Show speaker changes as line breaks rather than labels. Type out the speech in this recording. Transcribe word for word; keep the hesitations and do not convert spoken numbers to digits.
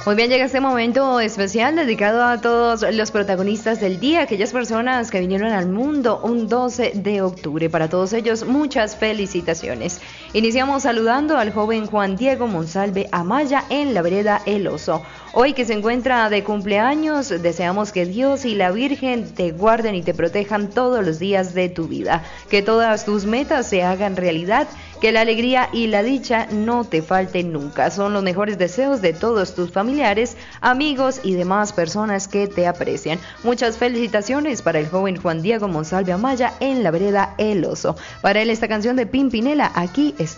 Muy bien, llega este momento especial dedicado a todos los protagonistas del día, aquellas personas que vinieron al mundo un doce de octubre. Para todos ellos, muchas felicitaciones. Iniciamos saludando al joven Juan Diego Monsalve Amaya en la vereda El Oso. Hoy que se encuentra de cumpleaños, deseamos que Dios y la Virgen te guarden y te protejan todos los días de tu vida. Que todas tus metas se hagan realidad, que la alegría y la dicha no te falten nunca. Son los mejores deseos de todos tus familiares, amigos y demás personas que te aprecian. Muchas felicitaciones para el joven Juan Diego Monsalve Amaya en la vereda El Oso. Para él esta canción de Pimpinela, aquí está.